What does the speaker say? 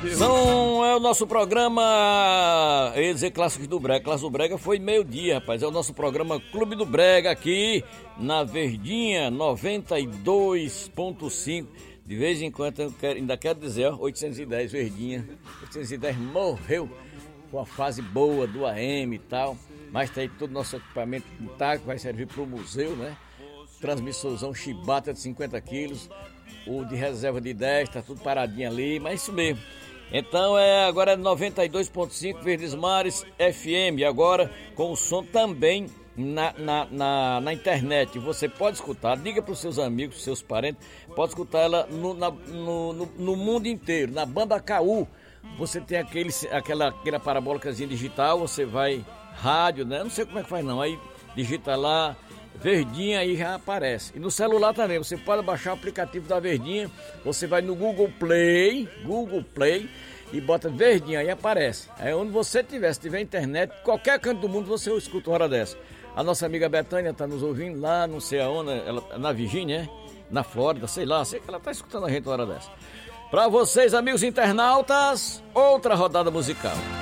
É o nosso programa, eu ia dizer Clássicos do Brega. Clássicos do Brega foi meio-dia, rapaz. É o nosso programa Clube do Brega aqui na Verdinha 92.5. De vez em quando eu ainda quero dizer, ó, 810 Verdinha. 810 morreu com a fase boa do AM e tal. Mas tem todo o nosso equipamento intacto, vai servir para o museu, né? Transmissorzão Chibata de 50 quilos, o de reserva de 10, tá tudo paradinho ali, mas isso mesmo. Então agora é 92.5 Verdes Mares FM, agora com o som também na internet. Você pode escutar, diga para os seus amigos, pros seus parentes, pode escutar ela no mundo inteiro, na banda KU. Você tem aquela parabólicazinha digital, você vai, rádio, né? Não sei como é que faz não, aí digita lá, Verdinha, aí já aparece. E no celular também, você pode baixar o aplicativo da Verdinha, você vai no Google Play e bota Verdinha, aí aparece. Aí onde você estiver, se tiver internet, qualquer canto do mundo você escuta uma hora dessa. A nossa amiga Betânia está nos ouvindo lá, não sei aonde, ela, na Virgínia, na Flórida, sei que ela está escutando a gente uma hora dessa. Para vocês, amigos internautas, outra rodada musical.